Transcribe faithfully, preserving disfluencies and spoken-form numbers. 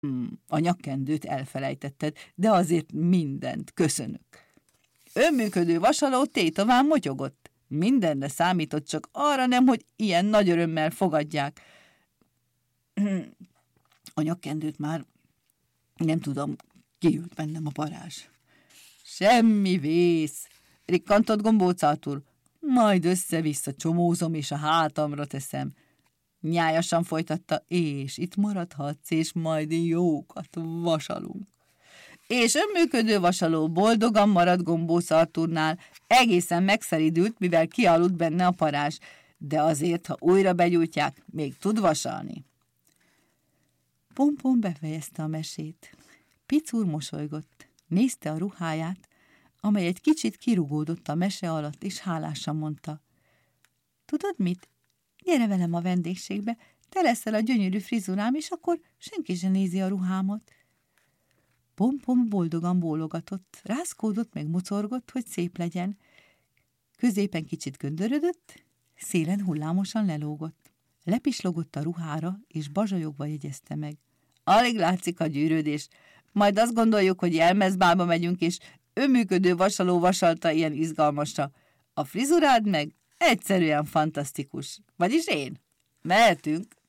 Hmm, a nyakkendőt elfelejtetted, de azért mindent köszönök. Önműködő vasaló tétován motyogott. Mindenre számított, csak arra nem, hogy ilyen nagy örömmel fogadják. A nyakkendőt már nem tudom, kiült bennem a parázs. Semmi vész, rikkantott gombócátul. Majd össze-vissza csomózom, és a hátamra teszem. Nyájasan folytatta, és itt maradhatsz, és majd jókat vasalunk. És önműködő vasaló boldogan maradt Gombóc Artúrnál, egészen megszeridült, mivel kialudt benne a parázs, de azért, ha újra begyújtják, még tud vasalni. Pompom befejezte a mesét. Picúr mosolygott, nézte a ruháját, amely egy kicsit kirugódott a mese alatt, és hálásan mondta: Tudod mit? Gyere velem a vendégségbe, te leszel a gyönyörű frizurám, és akkor senki sem nézi a ruhámat. Pompom boldogan bólogatott, rázkódott, meg mocorgott, hogy szép legyen. Középen kicsit göndörödött, szélen hullámosan lelógott. Lepislogott a ruhára, és bazsajogva jegyezte meg: Alig látszik a gyűrődés, majd azt gondoljuk, hogy jelmezbálba megyünk, és önműködő vasaló vasalta ilyen izgalmasra. A frizurád meg egyszerűen fantasztikus. Vagyis én. Mehetünk.